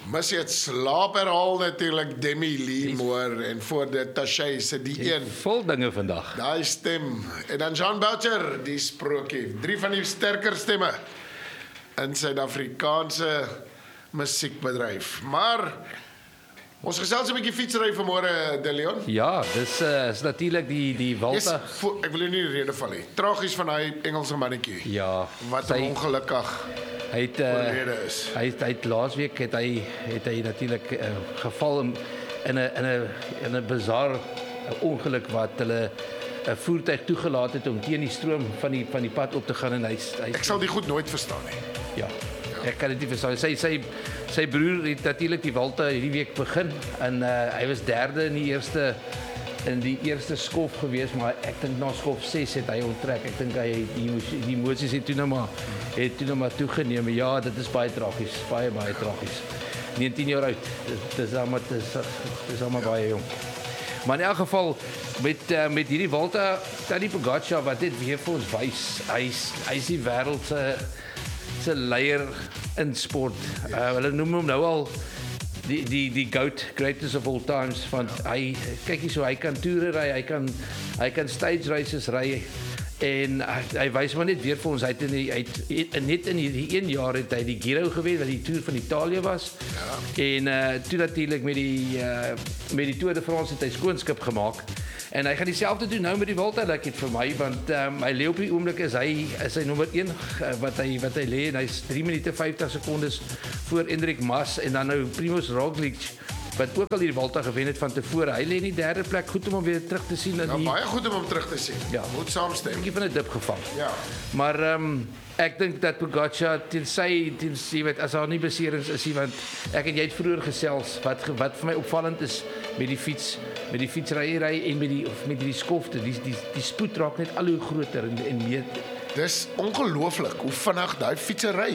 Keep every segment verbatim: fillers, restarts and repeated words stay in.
Mis jy het slaap herhaal natuurlijk Demi Lee Moore en voor dit Tashay se die een. Vol dinge vandag. Daai stem. En dan John Boucher, die sprokie. Drie van die sterker stemme in Suid-Afrikaanse musiekbedryf. Maar ons gesels 'n bietjie fietsry vanmôre, De Leon. Ja, dis uh, is natuurlik die die Volta. Yes, vo- ek wil jou nie die rede val nie. Tragies van hy Engelse mannetjie. Ja, Wat sy- ongelukkig Hy het uh, oorlede is. hy het, hy het laasweek het hy het hy natuurlik uh, geval in in 'n in 'n in 'n bizar ongeluk wat hulle 'n voertuig toegelaat het om teen die stroom van die van die pad op te gaan en hy hy Ek sal die goed nooit verstaan nie. ja. Ek kan dit nie verstaan. Sy sy sy broer het natuurlik die Volta hierdie week begin en uh, hy was derde in die eerste in die eerste skof gewees, maar ek dink na skof ses het hy onttrek. Ek dink hy het die die emosies het toe nou maar het toe nou maar toegeneem. Ja, dit is baie tragies, baie baie tragies. negentien jaar oud. Dit is almal dit is dit is almal baie jong. Maar in elk geval met uh, met hierdie Volta, Tadej Pogačar wat dit weer vir ons wys. Hy's hy's die wêreld se se leier in sport. Uh, hulle noem hom nou al die die die GOAT, greatest of all times, want hy kyk hier so hy kan toere ry, hy kan hy kan stage races ry en hy, hy wys maar net weer vir ons hy het in die, hy het net in hierdie een jaar het hy die Giro gewen wat die Tour van Italië was. Ja. En uh toe natuurlik met die uh met die Tour de France het hy skoonskip gemaak. En hy gaan dieselfde doen nou met die Volta, like dit vir my, want um, hy lê op die oomblik is hy is hy nommer een uh, wat hy wat hy lê en hy's drie minute vyftig sekondes voor Enric Mas en dan nou Primož Roglič wat ook al die Volta gewen het van tevore. Hy lê in die derde plek, goed om hom weer terug te sien in Ja, die baie goed om hom terug te sien. Ja. Moet saamstem. bietjie van 'n dip gevang. Ja. Maar ehm um, ek dink dat Pogačar tensy tensy weet as daar nie beserings is nie, want ek en jy het vroeër gesels wat ge- wat vir my opvallend is met die fiets, met die fietsryery en met die of met die skofte, die die die spoed raak net al hoe groter en en meer. Dis ongelooflik hoe vinnig daai fietsery.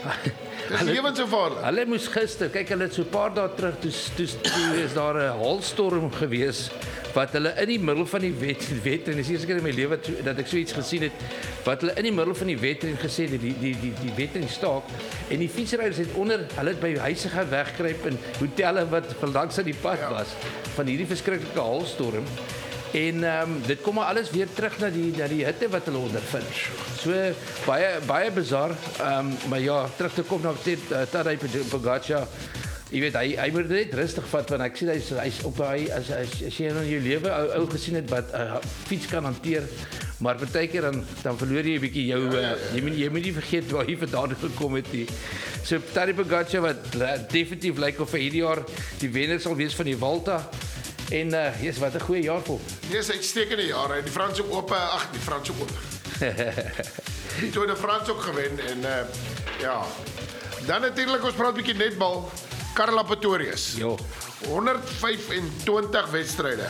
Dis lewensgevaarlik. Hulle moes gister, kyk hulle het so 'n paar dae terug toe toe, toe is daar 'n hailstorm gewees wat hulle in die middel van die wet wet en dis die eerste keer in my lewe toe- dat ek so iets gesien het wat hulle in die middel van die wedren gesê het die die die die wedren staak en die fietsryers het onder hulle het by huise gaan wegkruip in hotelle wat langs aan die pad Ja. was van hierdie verskriklike hailstorm. En ehm um, dit kom maar alles weer terug na die na die hitte wat hulle ondervind. So baie baie bizar. Ehm um, maar ja, terug te kom na uh, Tadej Pogačar. Jy weet hy hy moet net rustig vat want ek sien hy's hy's op hy as as, as jy in jou lewe ou, ou gesien het wat 'n uh, fiets kan hanteer. Maar partykeer dan dan verloor jy 'n bietjie jou uh, jy moet jy moet nie vergeet waar jy vandaan gekom het nie. So Tadej Pogačar wat uh, definitief lyk of hy hierdie jaar die wenner sal wees van die Volta. En uh, yes, wat 'n goeie jaar vir hom. Dis uitstekende jare. Die Franse oop, ag, die Franse oop. Die Tour de France ook gewen en uh, ja. Dan natuurlik ons praat 'n bietjie netbal. Karla Pretorius. Jo. honderd vyfentwintig wedstryde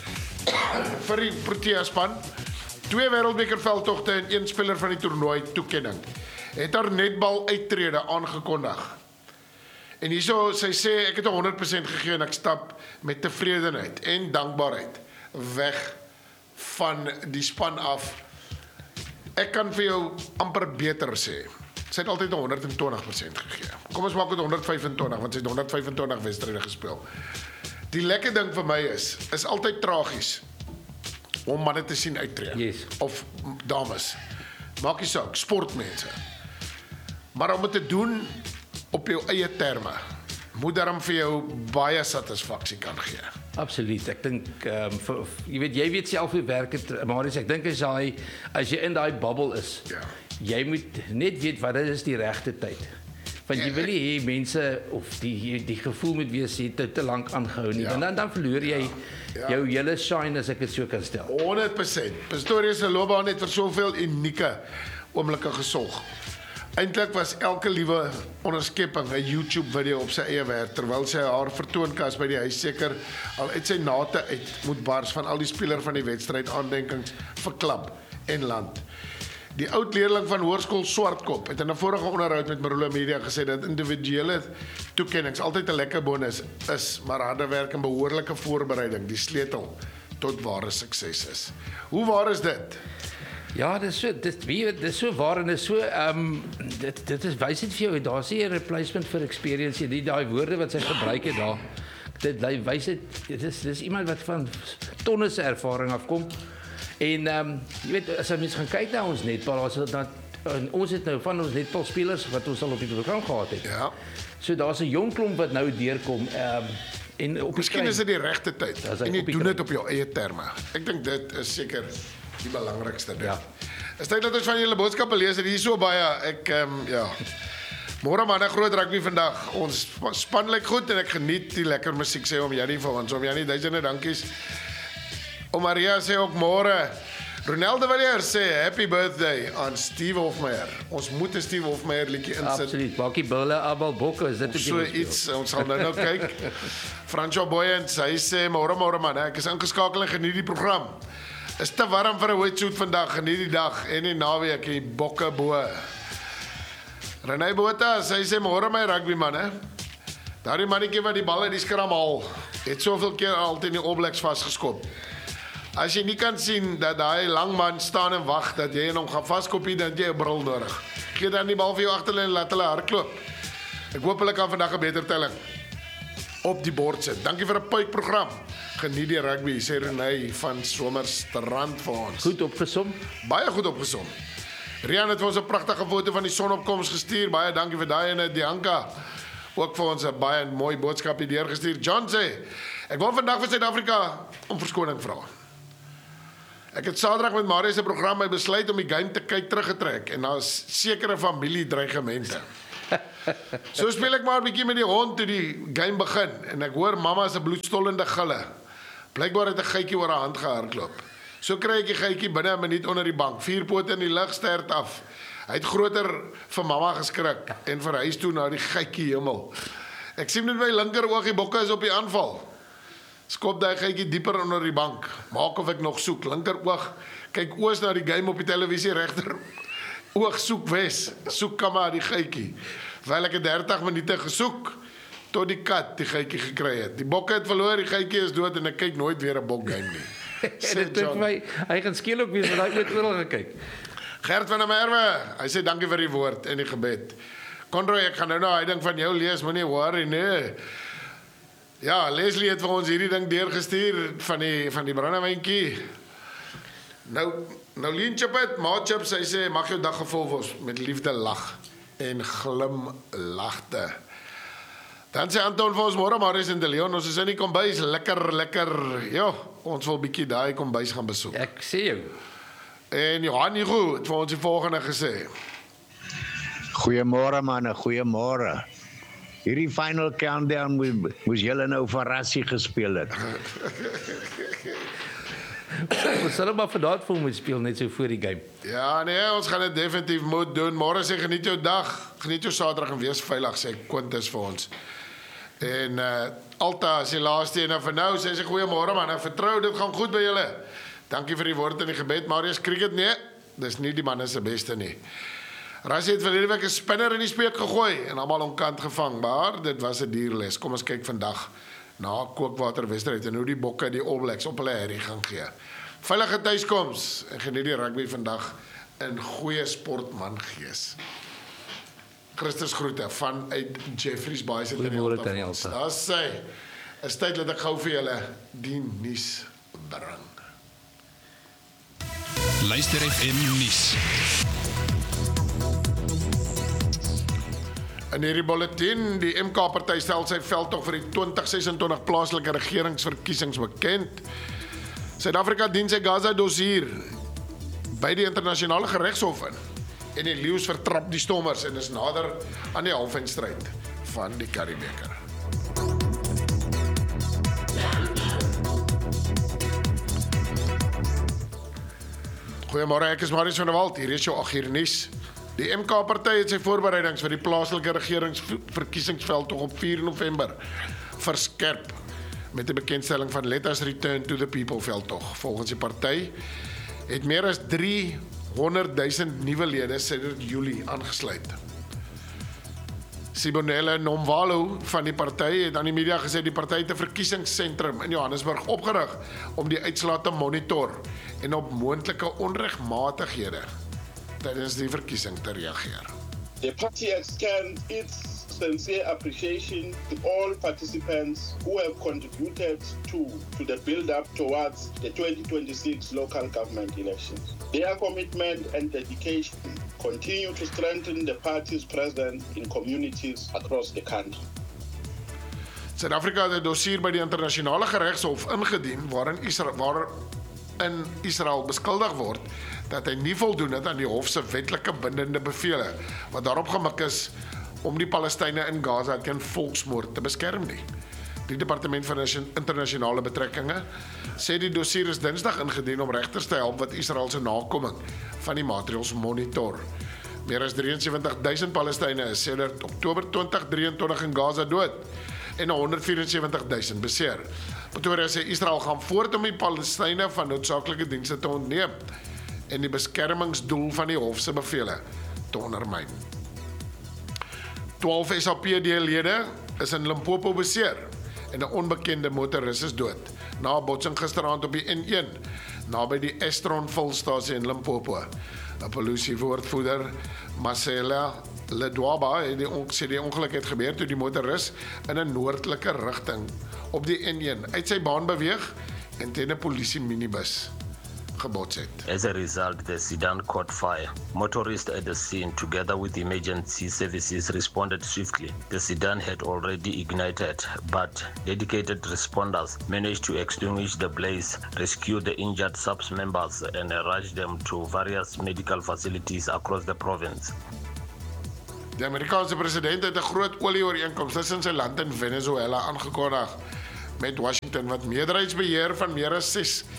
vir die Protea span. Twee wêreldbeker veldtogte en een speler van die toernooi toekenning. Het haar netbal uittrede aangekondig. En hierso sy sê ek het honderd persent gegee en ek stap met tevredenheid en dankbaarheid weg van die span af. Ek kan vir jou amper beter sê. Sy het altyd honderd twintig persent gegee. Kom ons maak dit honderd vyfentwintig want sy het honderd vyfentwintig wedstryde gespeel. Die lekker ding vir my is is altyd tragies om manne te sien uittreë Yes. of dames. Maak nie saak, sportmense. Maar om dit te doen op jou eie terme, moet daarom vir jou baie satisfaksie kan gee. Absoluut. Ek dink ehm um, jy weet jy weet self hoe werk dit, Marius. Ek dink as jy as jy in daai bubble is, Ja. jy moet net weet wat dit is die regte tyd. Want jy wil nie hê mense of die die gevoel moet wees jy het te lank aangehou nie. Ja. Want dan dan verloor jy Ja. Ja. jou hele shine as ek dit so kan stel. honderd persent. Pistorius se loopbaan het vir soveel unieke oomblikke gesorg. Eintlik was elke liewe onderskepping 'n YouTube video op sy eie werk terwyl sy haar vertoonkas by die huis seker al uit sy nate uit moet bars van al die speler van die wedstryd aandenkings verklap en land. Die oud leerling van Hoërskool Swartkop het in 'n vorige onderhoud met Marula Media gesê dat individuele toekennings altyd 'n lekker bonus is, maar harde werk en behoorlike voorbereiding die sleutel tot ware sukses is. Hoe waar is dit? Ja, dit is so, dit wie dit is so waar en dit is so ehm um, dit dit is wys dit vir jou, daar's nie 'n replacement vir experience nie. Die daai woorde wat sy gebruik het daar. Dit wys dit dit is dis iemand wat van tonne se ervaring afkom. En ehm um, jy weet as jy mens gaan kyk na ons netbal, as dit dan ons het nou van ons netbal spelers wat ons al op die program gehad het. Ja. So daar's 'n jong klomp wat nou deurkom ehm um, en op Miskien is dit die regte tyd en jy doen dit dit op jou eie terme. Ek dink dit is seker die belangrikste ding. Ja. Is tyd dat ons van julle boodskappe lees. Dit is so baie. Ek ehm um, ja. Môre man, 'n groot rugby vandag. Ons span lyk goed en ek geniet die lekker musiek sê om Jannie vir ons. Om Jannie duisende dankies. Om Maria sê ook môre. Ronaldo Villiers sê happy birthday aan Steve Hofmeyer. Ons moet 'n Steve Hofmeyer liedjie insit. Absoluut. Bakkie Bulle, Abel Bokke, is dit Of so iets. Ons gaan nou nou kyk. Franco Boyens, hy sê môre môre man, ek is ingeskakel en geniet die program. Is te warm vir 'n wetsuit vandag, geniet die dag en die naweek, die bokke bo. Renay Botha, hy sê môre my rugby manne. Daardie mannetjie wat die bal uit die skram haal, het soveel keer altyd in die All Blacks vasgeskop. As jy nie kan sien dat daai lang man staan en wag dat jy hom gaan vaskop, dan jy 'n bril nodig. Gee dan die bal vir jou agterlyn en laat hulle hardloop. Ek hoop hulle kan vandag 'n beter telling op die bord sit. Dankie vir 'n puik program. Geniet die rugby, sê Renay van Somerstrand vir ons. Goed opgesom. Baie goed opgesom. Rian het vir ons 'n pragtige foto van die sonopkoms gestuur. Baie dankie vir daai en Dianka. Ook vir ons 'n baie mooi boodskap hier deurgestuur. John sê, ek wil vandag vir Suid-Afrika om verskoning vra. Ek het Saterdag met Marius se program my besluit om die game te kyk teruggetrek en daar's sekere familiedreigemente. So speel ek maar 'n bietjie met die hond toe die game begin en ek hoor mamma se bloedstollende gille. Blykbaar het 'n geitjie oor haar hand gehardloop. So kry ek die geitjie binne 'n minuut onder die bank, vier pote in die lug stert af. Hy het groter vir mamma geskrik en verhuis toe na die geitjie hemel. Ek sien met my linker oog die bokke is op die aanval. Skop daai geitjie dieper onder die bank. Maak of ek nog soek. Linker oog kyk oos na die game op die televisie, regter oog soek wes. Soek kamma die geitjie. Terwyl ek dertig minute gesoek tot die kat die geitjie gekry het. Die bokke het verloor, die geitjie is dood en ek kyk nooit weer 'n bok game nie. Dit dink my hy gaan skeel ook wees want hy het oral gekyk. Gert van der Merwe, hy sê dankie vir die woord en die gebed. Conroy, ek gaan nou nou hy ding van jou lees, moenie worry nee. Ja, Leslie het vir ons hierdie ding deurgestuur van die van die brandewyntjie. Nou nou Lienchapet, Maatchaps, hy sê mag jou dag gevul word met liefde, lag en glimlagte. Dan sê Anton vir ons môre Marius en De Leon, ons is in die kombuis, lekker lekker. Ja, ons wil bietjie daai kombuis gaan besoek. Ek sê jou. En Johan Hugo het vir ons die volgende gesê. Goeiemôre manne, goeiemôre. Hierdie final countdown moes, moes julle nou verrassie gespeel het. Ons sal maar vir daad vir moet speel net so voor die game. Ja, nee, ons gaan dit definitief moet doen. Môre sê geniet jou dag, geniet jou Saterdag en wees veilig, sê Quintus vir ons. En uh, Alta is die laaste en vir nou sê sy goeiemôre man, ek vertrou dit gaan goed by julle. Dankie vir die woord en die gebed. Marius Cricket, nee, dis nie die man se beste nie. Rassie het verlede week 'n spinner in die speek gegooi en almal onkant gevang, maar dit was 'n dierles. Kom ons kyk vandag na kookwaterwedstryd en hoe die bokke die All Blacks op hulle herrie gaan gee. Veilige tuiskoms en geniet die rugby vandag in goeie sportmangees. Christus groete vanuit Jeffreys Bay se Goeiemôre Daniel. Dis sy. Is tyd dat ek gou vir julle die nuus bring. Luister F M nuus. In hierdie bulletin, die M K-party stel sy veldtog vir die twintig sesentwintig plaaslike regeringsverkiesings bekend. Suid-Afrika dien sy Gaza-dossier by die internasionale geregshof in. En die Lions vertrap die Stormers en is nader aan die halfeindstryd van die Currie-beker. Goeiemôre, ek is Marius van der Walt. Hier is jou ag uur nuus. Die M K-party het sy voorbereidings vir die plaaslike regeringsverkiesingsveldtog op vier November verskerp met die bekendstelling van Let Us Return to the People veldtog. Volgens die party het meer as driehonderd duisend nuwe lede sedert Julie aangesluit. Sibonelle Nomvalo van die party het aan die media gesê die party het 'n verkiesingsentrum in Johannesburg opgerig om die uitslae te monitor en op moontlike onregmatighede tydens die verkiesing te reageer. The party extends its sincere appreciation to all participants who have contributed to, to the build-up towards the twenty twenty-six local government elections. Their commitment and dedication continue to strengthen the party's presence in communities across the country. Suid-Afrika het 'n dossier by die internasionale geregshof ingedien waarin Israel, waarin Israel beskuldig word dat hy nie voldoen het aan die hof se wetlike bindende bevele wat daarop gemik is om die Palestynë in Gaza teen volksmoord te beskerm nie. Die Departement van Internasionale Betrekkinge sê die dossier is Dinsdag ingedien om regters te help wat Israel se nakoming van die maatreëls monitor. Meer as drieënsewentig duisend Palestynë is sedert Oktober twintig drieëntwintig in Gaza dood en honderdvierensewentig duisend beseer. Pretoria sê Israel gaan voort om die Palestynë van noodsaaklike dienste te ontneem en die beskermingsdoel van die hof se bevele te ondermyn. twaalf S A P D-lede is in Limpopo beseer en 'n onbekende motoris is dood na 'n botsing gisteraand op die N een naby die Estron volstasie in Limpopo. 'n Polisiewoordvoerder Marcela Ledwaba het die sê die ongeluk het gebeur toe die motoris in 'n noordelike rigting op die N een uit sy baan beweeg en teen 'n polisie minibus gebots het. As a result, the sedan caught fire. Motorists at the scene, together with emergency services, responded swiftly. The sedan had already ignited, but dedicated responders managed to extinguish the blaze, rescue the injured S A P S members, and rush them to various medical facilities across the province. Die Amerikaanse president het 'n groot olieooreenkoms tussen sy land en Venezuela aangekondig met Washington wat meerderheidsbeheer van meer as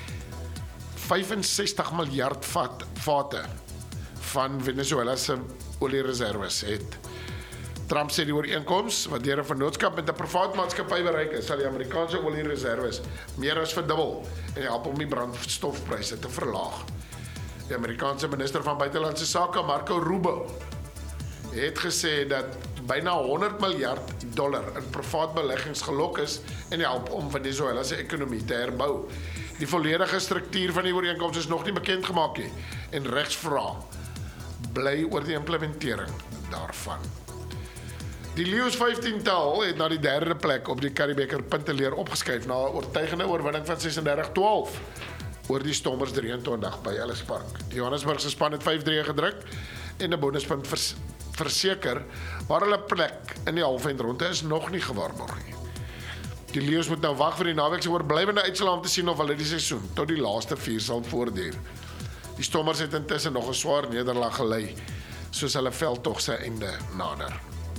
vyfensestig miljard vat, vate van Venezuela se oliereserwes het. Trump sê die ooreenkoms wat deur 'n vennootskap met 'n privaat maatskappy bereik is, sal die Amerikaanse oliereserwes meer as verdubbel en help om die brandstofpryse te verlaag. Die Amerikaanse minister van buitelandse sake, Marco Rubio, het gesê dat byna honderd miljard dollar in privaat beleggings gelok is en help om Venezuela se ekonomie te herbou. Die volledige struktuur van die ooreenkoms is nog nie bekend gemaak nie en regsvrae bly oor die implementering daarvan. Die Lions vyftien-tal het na die derde plek op die Currie-Beeker punteleer opgeskuif na 'n oortuigende oorwinning van ses en dertig twaalf oor die Stormers drieëntwintig by Ellis Park. Die Johannesburgse span het vyf drie gedruk en 'n bonuspunt vers, verseker, maar hulle plek in die halfeindronde is nog nie gewaarborg nie. Die Lions moet nou wag vir die naweek se oorblywende uitslae om te sien of hulle die seisoen tot die laaste vier sal voortduur. Die Stormers het intussen nog 'n swaar nederlaag gelei, soos hulle veldtog se einde nader.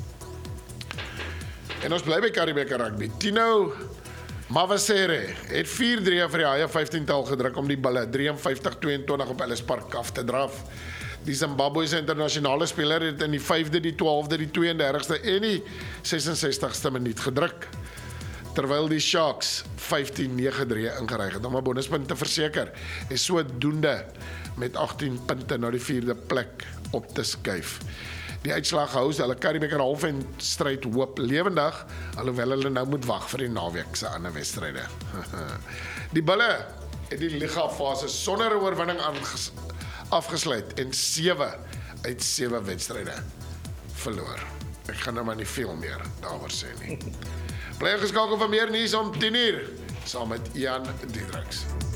En ons bly by Currie-Beeker rugby. Tino Mawasere het vier drie vir die Haie vyftien-tal gedruk om die bulle vyftig tweeëntwintig op Ellis Park af te draf. Die Zimbabwese internasionale speler het in die vyfde, die twaalfde, die tweeëndertigste en die sesensestigste minuut gedruk, terwyl die Sharks vyftien nege drie ingeryg het om 'n bonuspunt te verseker en sodoende met agttien punte na die vierde plek op te skuif. Die uitslag hou hulle Currie-Beeker halfeindstryd hoop lewendig, alhoewel hulle nou moet wag vir die naweek se ander wedstryde. Die bulle het die liga fase sonder 'n oorwinning afgesluit en sewe uit sewe wedstryde verloor. Ek gaan nou maar nie veel meer daaroor sê nie. Bly geskakel vir meer nuus om tien uur saam met Ian Diedriks.